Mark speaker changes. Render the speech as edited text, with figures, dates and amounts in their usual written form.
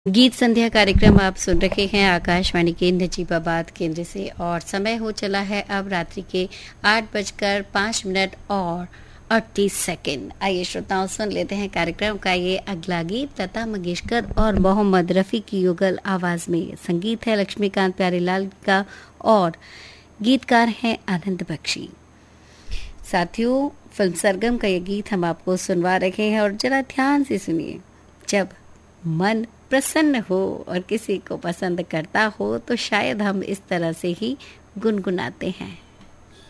Speaker 1: गीत संध्या कार्यक्रम आप सुन रहे हैं आकाशवाणी के नजीबाबाद केंद्र से और समय हो चला है अब रात्रि के 8:05 और 38 सेकंड। आइए श्रोताओं सुन लेते हैं कार्यक्रम का ये अगला गीत। लता मंगेशकर और मोहम्मद रफ़ी की युगल आवाज में संगीत है लक्ष्मीकांत प्यारेलाल का और गीतकार हैं आनंद बख्शी। साथियों, फिल्म सरगम का ये गीत हम आपको सुनवा रहे हैं और जरा ध्यान से सुनिए। जब मन प्रसन्न हो और किसी को पसंद करता हो तो शायद हम इस तरह से ही गुनगुनाते हैं।